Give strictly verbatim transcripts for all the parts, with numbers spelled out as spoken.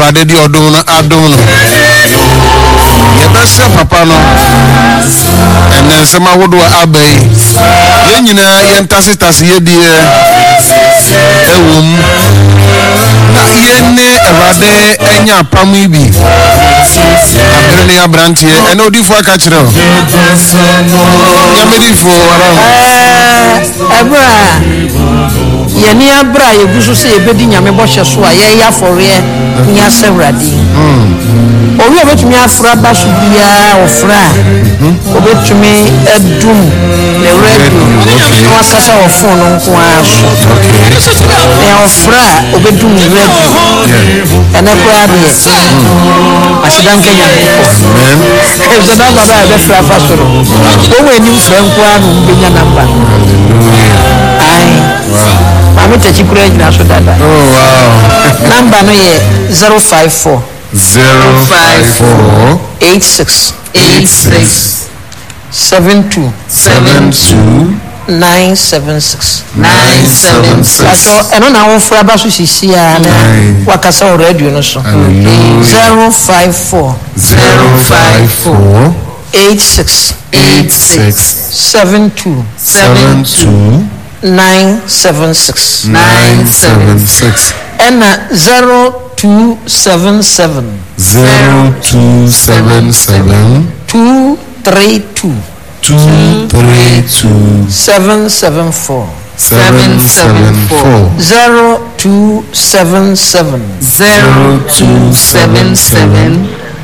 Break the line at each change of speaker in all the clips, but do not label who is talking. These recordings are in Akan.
Erade di odum na adum no. Yebese papa no. Ene sema wodo abai. Ye nyina ye ntase tase ye die. Ewum. Na ye ne erade enya pam ibi. Abere ne abrantie ene odifo aka kire o. Ya medifo ara.
Eh ebra. Ye ni abra ye guso se ebedi nyame bo hye so a ye ya fore nya sewrade. Mm. Owi obetumi afra basu bia ofra. Obetumi edum le radio. No akasa ofon no nko aso. E ofra obedum radio. Ene kwa de. Asidan Kenya ko. E zo da baba be fra fasoro. O we ni fra nko anu benya namba. Ai. Mami techi kura jina so dada.
Oh wow.
Number no ye zero five four
zero five four
eight six
eight six
seven two
seven two
nine seven six
nine seven six.
So eno na won fra ba so sisia na wakasa o radio no so. zero five four
zero five four
eight six
eight six
seven two
seven two
nine seven six
nine seven six
and zero two seven seven
zero two seven seven
two three two
two three two
seven seven four
seven seven four
zero two seven seven
zero two seven seven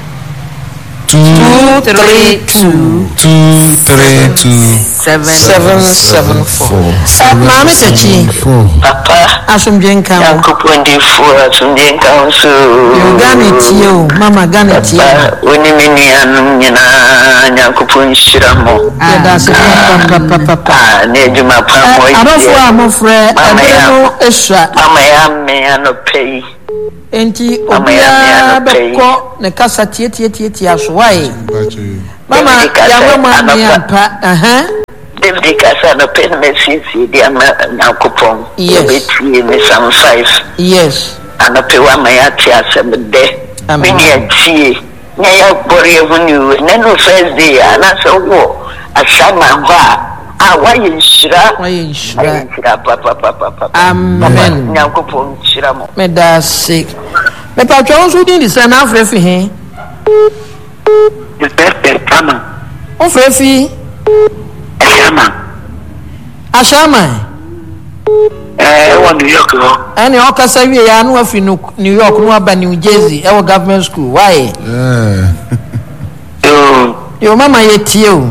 two
three two
two three two
seven seven four. Mama techi
papa
asumjenka
ya kupondi fu asumjenka so
Uganda tio mama Ghana tio
oni mini anu nyina nyankopon shiramo
ya da se papa papa
ah ne juma pa moyi
abafo amofre ebeno esha
mama ya me anopei
enti obia beko ne kasa tie tie tie tie asowai mama ya mama me ampa aha
David kasa no pen message di ama nyankopon
betie
me some five
yes
anope wa maya tia semde mini atie nya ya bori ehunu na no first day ana so wo asama ba ah why inshira
why inshira
inshira papa papa papa
amen
nyankopon inshira mo
me da sick me pa twa so din di se na afre fi he
the best kama
o fre fi
ashama
ashama
eh wa New York ho
ani o kasa wi ya no afi New York no aba New Jersey e wo government school why
eh
yo
yo mama yetie o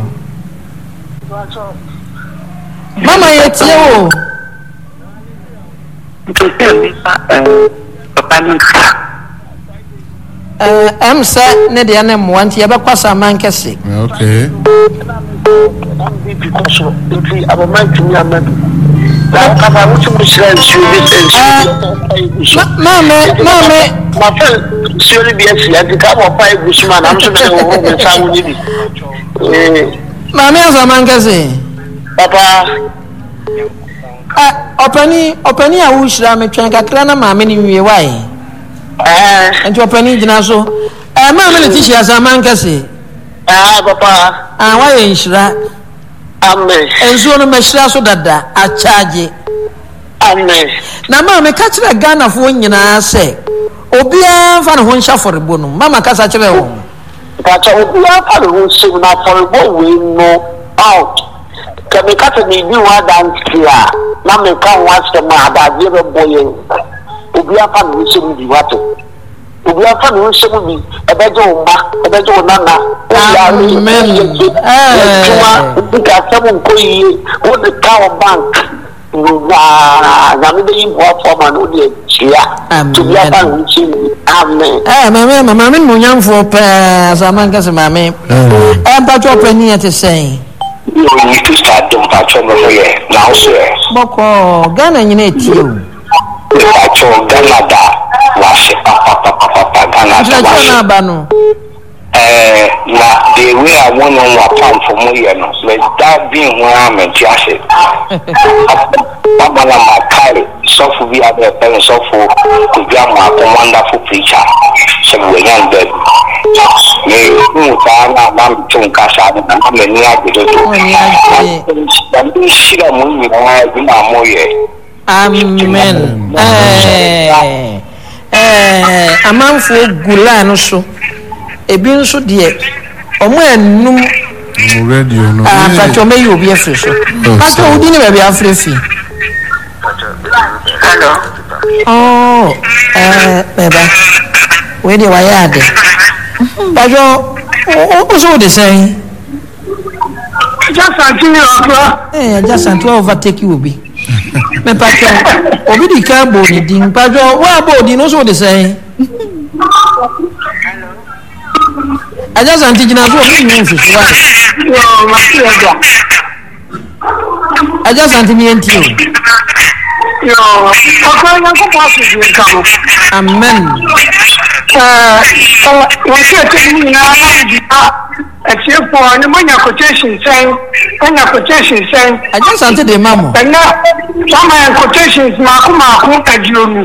mama yetie o
papa nka
eh am sa ne de na mo anti ye be kwasa man kese
okay
because the abamant me amadu na kafa wutu musira nsuo
mama mama
ma fa nsuo bi asi ati ka mo pa egusuma na mso na wo mo sawo ni bi eh
mama ya man kese
papa
ah opani opani a wo shira me twen kakra na mama ni wie wai
eh
enti opani gina so eh mama ni tishi asa man kese
ah papa
ah wai nshira
amen
enzo no mashira so dada a charge
amen
na mama ka kire Ghana fo nyina se obia fa ne ho nsha forebo no mama ka sa kire ho
But I will have a room soon for what we know out. Can we cut a new one down here? Now, me can't watch the mother, zero boy. We have fun with some be what? We have fun with some be a better, a better nana.
Amen.
Because someone going with the cow bank. I'm the import for my own to be a fun with you. Amen.
Eh, mama, mama, mo nyam for pa zaman ka se mama. Eh, pa to pani ate say.
You need to start them patch on the way. Now, sir.
Boko, Ghana nyina eti o.
Patch on Ghana da. Wash papa papa papa Ghana da.
Wash na ba no.
Eh, na the way I want on wa pam for mo ye no. Let that be where I'm in Jase. Papa na makai. So for we are the parents so for to be a wonderful preacher. yan de me mu ta na ba tun ka sa na ma me ni a de do dan bi shira mu ni na bi ma mo ye
amen eh eh amanfo gula no so ebi nso de omo enum
radio no
ah pato me yo bi afre so pato udi ni be afre fi
hello
oh eh beba we de wa ya de pato o so de say
just continue okra
eh just and to overtake you obi me pato obi di ka bo ni din pato wa bo di no so de say aja santi jina so obi ni nfusu wa
yo ma ti eja
aja santi mi enti o
yo okra yan ko pa su di ka mo
amen
eh wọ́n ṣe tẹ́ ní ìnáwó ìdí ẹ̀ṣẹ́ fún ọ ní mọ́nyà quotation sẹ́yìn mọ́nyà quotation sẹ́yìn.
aja santi de mamo
ẹ̀nà sọ́mọ ẹ̀ quotations màkú màkú ẹ̀dì omi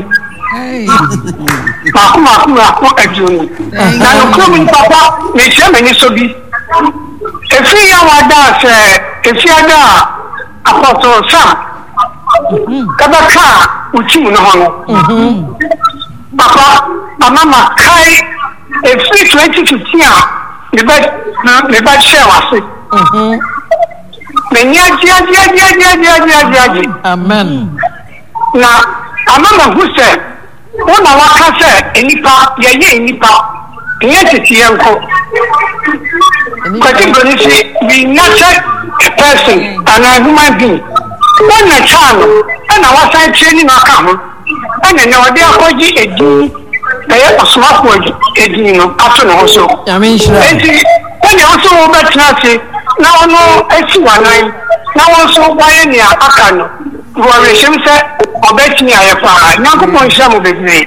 màkú màkú màkú ẹ̀dì omi. na nìkúrò mi pàpà ní ìṣẹ́ mi ní sobi èfi yà wà dá sẹ́ èfi àdá àpọ̀tọ̀ sáà kẹ́bẹ́ káà òtí mu ní hàn. Papa, mama ma kai a free twenty fifteen a me ba me ba share wase. Mhm. Me nya dia dia dia dia dia dia dia dia.
amen
Na amama hu se wona waka se enipa ye ye enipa ye tete yanko. Kwati goni se we natural person and a human being. When a child and I was training na ka ana na odi akoji edi eh osmafo edi no ato no so
ya me nshira
enti when you so betra se na ono esi wanan na won so waye ni aka no wo re shim se obetini ayefa nyankopon hira mo bebre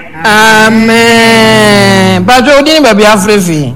amen bajo odi ni baby afrefi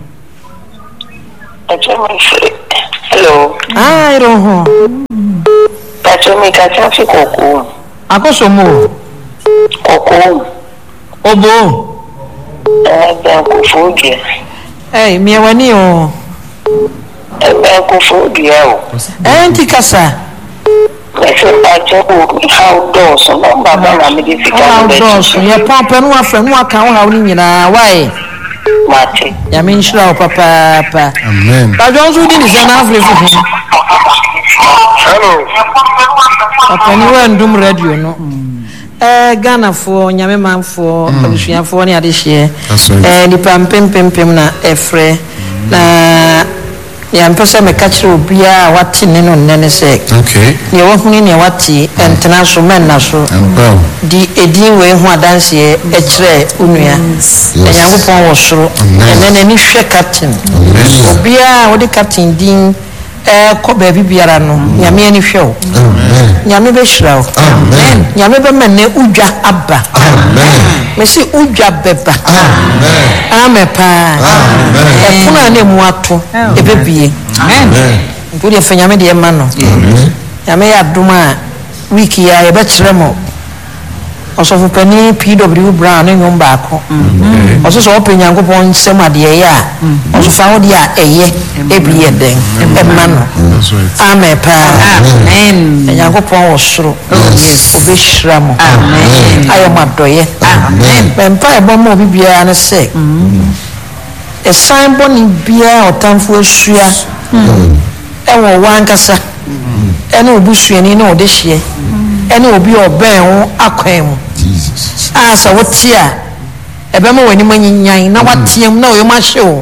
hello
ah roho
pacho mi ka cha fi koko
akoso mo
koko
obo
eh ben ko foge
eh mi wani o
eh ben ko foge o
eh nti kasa
ẹsẹ pàjọ outdoors ọmọ bàbá rà mí di fìkà níbẹ̀
outdoors yẹ pọnpẹ nu afẹ nu aka wo ha wo nyina why
mate
ya me nshira o papa papa
amen
bajo nso di ni se na afrefi ho
hello
papa ni wa ndum radio no eh Ghana fo nyame manfo abusuafo ne ade hye eh nipa mpempempem na efre na ya mpese me ka kire obia wati ne no nene se
okay
ne wo huni ne wati entena so men na so di edi we hu adanse e kire unua enyankopon wo soro ene ne ni hwe captain obia wo de captain din eh ko ba bibiara no nyame ani hwe o amen nyame be hira o amen nyame be menne udwa aba amen mesi udwa beba amen amepa amen e kuna ne mu ato ebebie amen ngudi e fanyame de ma no amen nyame ya duma wiki ya e be kire mo osofu pani P W Brown ne nyom baako mhm ososo open yankopon nsem ade ye ya osofa ho de a eye ebiye den e ma no amen pa amen yankopon wo soro yes obeshira mo amen ayo madoye amen bempa e bo mo bibia ne se e sign boni bia otamfo asua e wo wankasa ene obusuani ne ode hye ene obi oben ho akwan mu Jesus asa wotia ebe ma wani manyinyan na watiem na oyoma hyew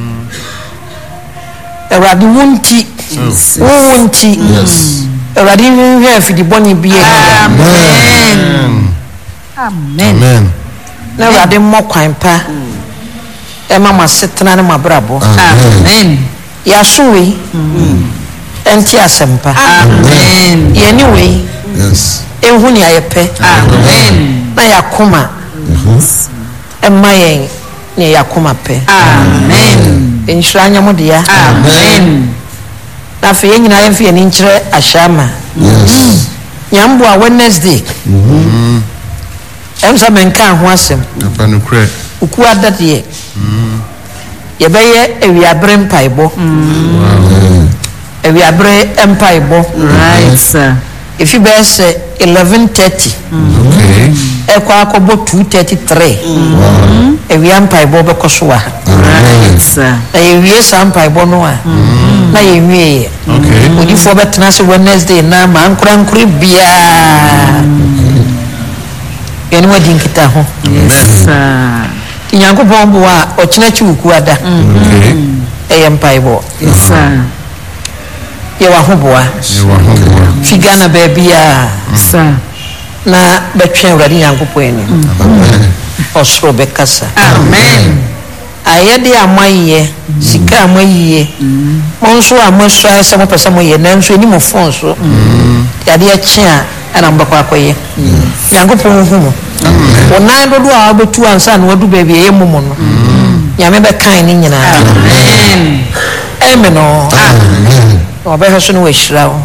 eradi wunti wunti yes eradi hwe afidi boni bie amen amen amen na eradi mokwan pa e ma masetena ne mabrabo amen ya suwe enti asempa amen ye ni we yes ehuni ayepe amen na yakoma yes emayen ne yakoma pe amen enshiranya modia amen na fe nyina yemfe ni nkyere ashama yes nyambo a Wednesday mhm em sa men kan ho asem
Papa no kure.
uku adade ye be ye ewiabre mpaibo ewiabre mpaibo
Right, sir.
if you be say eleven thirty
Okay.
e kwa akobo two thirty-three ewia mpaibo be koso a
Right, sir.
na ye wie sa mpaibo no a na ye wie
Okay.
odifo betena se Wednesday na ma ankura ankura bia yeni wadi nkita ho
Yes, sir.
Nyankopon bo a okyenachi uku ada
Okay.
e mpaibo
Yes, sir.
ye wa ho boa
You want home.
figa na baby a
Sir.
na betwe urade Nyankopon ani osoro bekasa
Amen.
ayede amaye sika amaye monso amoso asa mo pesa mo ye nanso ni mo fon so yade a chia ana mbakwa akoye Nyankopon hu mo wonan dodo a obetu ansa na wadu baby ye mo no nyame be kan ni nyina
Amen.
amen no
Amen.
obeho so no wahira wo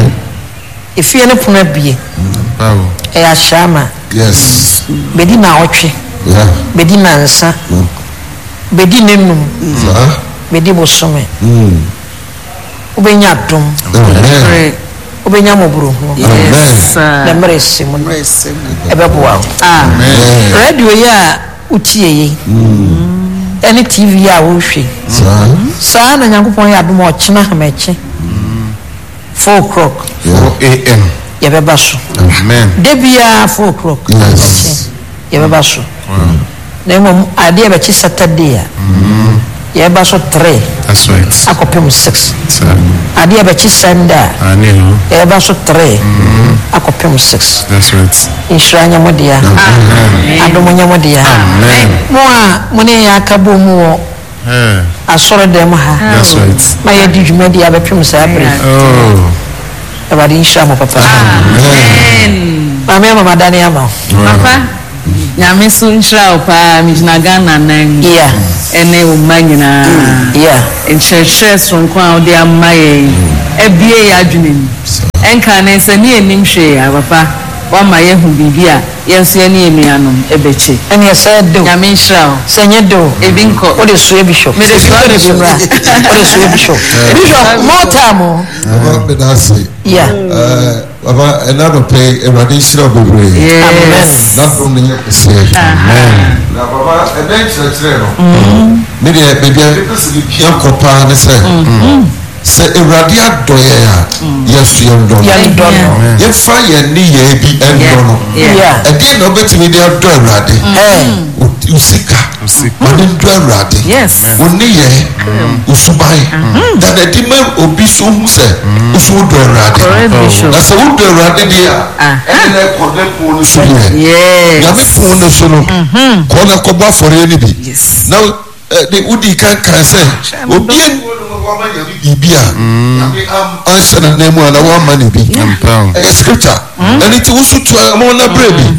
efie ne pona bie
Wow.
e ya shama
Yes.
bedi na otwe
Yeah.
bedi na nsa bedi nenum
Sir.
bedi bosome
Mm.
ubenya dum
Amen.
Pray.
ubenya moburu ho
Yes,
na
sir.
mere simu ebe boa
Amen.
radio ya utie yi any tv ya wo hwe
Sir.
saa na Nyankopon ya dum o chena hameche four o'clock
four a m
ye beba so
Amen.
debia four o'clock
Yes.
ye beba so
Wow.
na mo ade be chi Saturday a ye beba so three
That's right.
akopem six
Sir.
ade be chi Sunday
I know.
ye beba so three akopem six
That's right.
insuranya modia
Amen.
adomo nyamodia
Amen.
mo a mo ne ya kabo mu wo
Yeah.
asoro dem ha
That's right.
ma ye di dwumadi abetwem sa abre
Oh.
abadi insha mo papa
Amen.
ma me mama dani ama
Papa, nyame so nhyira wo paa mijina Ghana nan
yeah
ene wo ma nyina
yeah
nkyerɛkyerɛ sonko a wode ama yɛn abie yɛ adwene mu ɛnka ne sɛ ne yɛnim hwee a papa wama yɛhu biribi a yɛn nso yɛne yɛnuanom ɛbɛkye
and ye said do
nyame nhyira wo
senye do
ebi nkɔ
what is so bishop
Me dey so
what is
bishop.
what is so bishop bishop more time oh.
Baba bedase.
yeah
Eh baba enado pay Ewurade nhyira bebre.
yes
Na dum ne yekese. Amen. Na baba eden kyerɛkyerɛ no. Me de bebia pese bi pia kopa ne sɛ. Sɛ Ewurade adɔ yɛ a yesu yɛ ndɔ.
yeah you don't know
Ye fa yɛ ni yɛ bi ɛndɔ no.
Yeah.
yeah
Ɛdeɛ na obetumi de adɔ Ewurade.
eh
Usika. Mane ndɔ Ewurade.
yes
Woni yɛ usuban. Da na di ma obi so hu sɛ usu dɔ Ewurade.
correct bishop
Na sɛ wodɔ Awurade deɛ a
Ah.
ɛne na ɛkɔda pon no so yɛ
yes
nyame pon no so no kɔɔ na kɔbɔ afɔreɛ no bi
yes
na eh, de wodi kankan sɛ obia wama nyame biribi a nyame am- anhyɛ no nan mu a na woama no bi
Amen.
ɛyɛ scripture ɛno nti wo so tua ma wona berɛ bi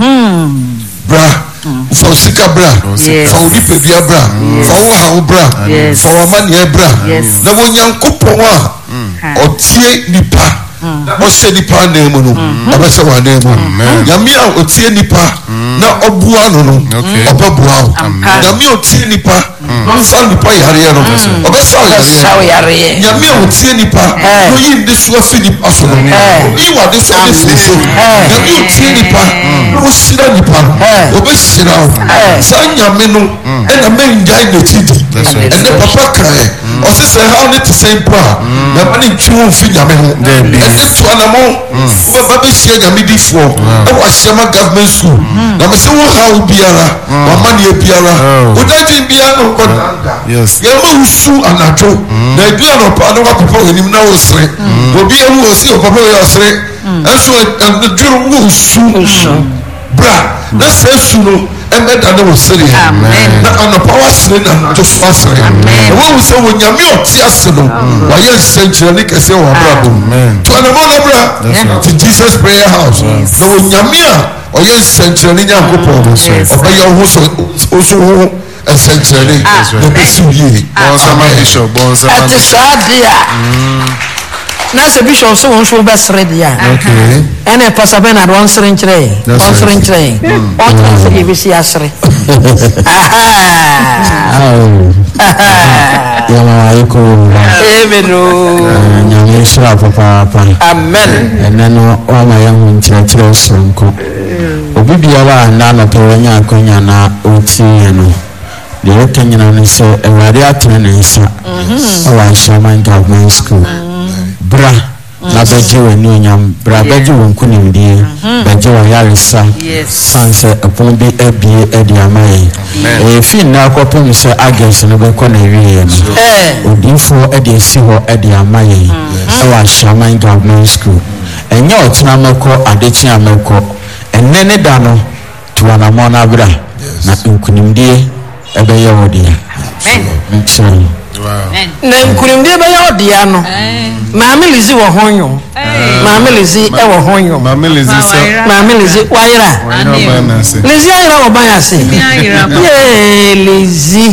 bra fa wo sika bra
Yes.
fa wo nipadua bra fa wo hawo bra
Yes.
fa wo amanneɛ bra
Yes.
na wɔnyankopɔn a ɔtie nipa na ɔhyɛ nipa anan mu no ɔbɛhyɛ wɔ anan mu nyame a ɔtie nipa na ɔboa no no
Okay.
ɔbɛboa wo nyame a ɔtie nipa na ɔnsa nipa yareɛ no ɔbɛsa wo yareɛ
saw yare
nyame a ɔtie nipa na ɔyi nde so afi nipa so no ɔyi wade sɛ ɔde firi so nyame a ɔtie nipa na ɔhyira nipa no ɔbɛhyira wo saa nyame no ɛna mɛngyae n'akyi di
That's right.
ɛnɛ papa kae ɔse sɛ haw ne te sɛ mpo a nyama ne ntwe wo mfi nyame ho
Dabi.
ɛnɛ toanamo wobɛba bɛhyia nyame difoɔ ɛwɔ ahyiama government school na me sɛ wo haw biara wamanneɛ biara
Oh.
wodagyen biara ne wokɔdanda
Yes.
yɛma wo su anadwo na adu anɔpa ne woapapa w'anim na wo sere obi awu ɔse ɔpapa wei ɔsere ɛnso adworo wo su bra na saa su no ɛmɛda ne wo sereɛ
Amen.
na anɔpa woasere na anadwo so asere na woahu sɛ wɔ nyame a ɔte ase no wayɛ nsɛnkyerɛnne kɛseɛ wɔ abrabɔ mu
Amen.
toanamɔ no bra to jesus prayer house na wɔ nyame a ɔyɛ nsɛnkyerɛnne nyankopɔn no ɔbɛyɛ wo ho so wo so ho nsɛnkyerɛnne na bɛsi wo yie
Bonsama
Amen.
Bishop. Bonsama
ate
Bishop.
saa de a na se bishop so won so be sere dia
Okay.
ene pastor Bernard won sere nkyere won sere nkyere o transfer ye bi si asere
Yama ayiko.
Amen.
Nyame shira papa papa.
Amen.
Eneno wa ma yahu nkyerɛkyerɛ sonko. Obi biara na na pewanya akonya na oti no. De rekanyina no sɛ Awurade atene ne nsa. Awa Shaman Government School. Bra na bɛgye w'ani onyam bra bɛgye wo nkonimdie bɛgye wo yaresa sanse ɛpon bi abie adi ama yɛ ɛfi na akɔpem sɛ agɛs no bɛkɔ na wie no odinfo ɛde asi hɔ ɛde ama yɛ ɛwɔ Shaman Government School ɛnyɛ ɔtena mɛkɔ adekye amɛkɔ ɛnɛ ne da no tuwanamɔ no abra na nkonimdie ɛbɛyɛ wo deɛ nkyerɛ
na nkurimdie bɛyɛ ɔdia no maame lizi wɔ ho nyo maame lizi ɛwɔ ho nyo
maame lizi sɛ
maame lizi wayira lizi ayira wɔ ban ase yee lizi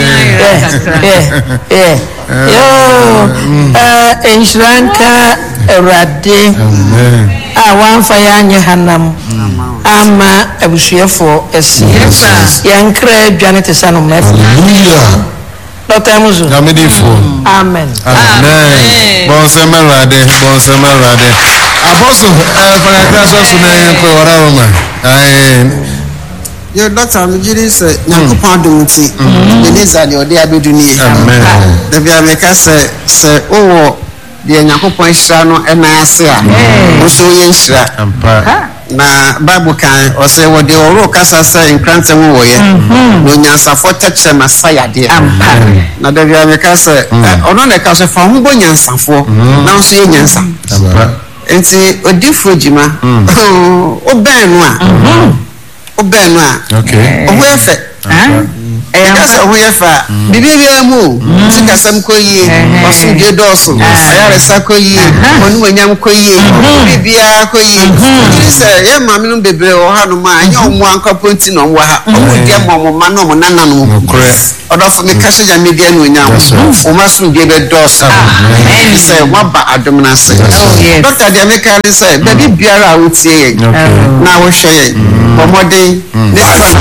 yɛ yoo ɛɛ nhyira Awurade a wanfa yɛ anyɛ hanam ama abusuafoɔ ɛsi yɛn kra adwane te sɛ no mɛfo Doctor Muzu.
Namidifo.
Amen.
Amen. Bonse Merade, Bonse Merade. Apostle, eh, Fanakaso Sunayan for Warama. Aye.
Your doctor, Mujiri said, Nakupon Dumti, Eliza, your dear Beduni.
Amen.
The Biameka said, Sir, oh, the Nakupon Shano and Nasia. Also, Yensha. Na Bible kan o say what the oro kasa say in krante wo wo ye no nyansa for touch Messiah there na da bia me ka say ono na ka so fa ho bo nyansa fo na so ye nyansa enti odifo jima o ben no a o ben no a
okay
o ho efe eh kasa ho yefa bibia mu sika sam koyie osuje doso ayare sakoyie onu wanyam koyie bibia koyie se ye mame no bebre o ha no ma anya omo ankaponti no wa ha omo dia momo ma no mo nana no odofo me kase ya media no nyam o ma so de be doso amen se wa ba adom na se doctor dia me kan se baby biara a wotie ye na wo hwe ye omoden ne